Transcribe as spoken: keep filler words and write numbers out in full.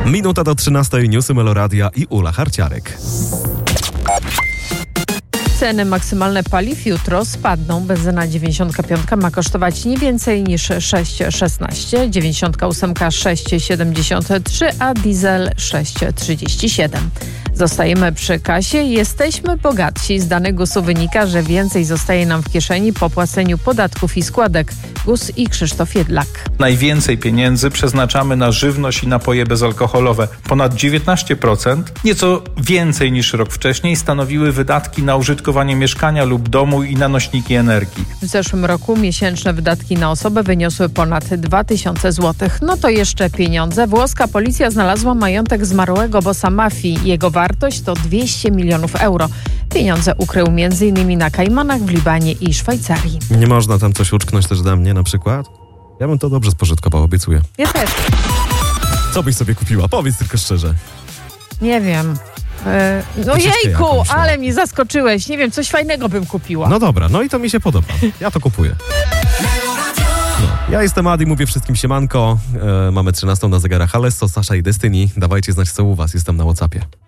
Minuta do trzynastej, newsy Meloradia i Ula Harciarek. Ceny maksymalne paliw jutro spadną. Benzyna dziewięćdziesiąt pięć ma kosztować nie więcej niż sześć szesnaście, dziewięćdziesiąt osiem sześć siedemdziesiąt trzy, a diesel sześć trzydzieści siedem. Zostajemy przy kasie. Jesteśmy bogatsi. Z danych gusu wynika, że więcej zostaje nam w kieszeni po płaceniu podatków i składek. Gus i Krzysztof Jedlak. Najwięcej pieniędzy przeznaczamy na żywność i napoje bezalkoholowe. Ponad dziewiętnaście procent, nieco więcej niż rok wcześniej, stanowiły wydatki na użytkowanie mieszkania lub domu i na nośniki energii. W zeszłym roku miesięczne wydatki na osobę wyniosły ponad dwa tysiące złotych. No to jeszcze pieniądze. Włoska policja znalazła majątek zmarłego bossa mafii. Jego wartość to dwieście milionów euro. Pieniądze ukrył między innymi na Kajmanach, w Libanie i Szwajcarii. Nie można tam coś uczknąć też dla mnie na przykład? Ja bym to dobrze spożytkował, obiecuję. Ja też. Co byś sobie kupiła? Powiedz tylko szczerze. Nie wiem. Yy, no Troszeczkę jejku, jakąś, no. ale mnie zaskoczyłeś. Nie wiem, coś fajnego bym kupiła. No dobra, no i to mi się podoba. Ja to kupuję. No. Ja jestem Adi, mówię wszystkim siemanko. E, mamy trzynastą na zegarach Alesso, Sasza i Destiny. Dawajcie znać, co u was. Jestem na WhatsAppie.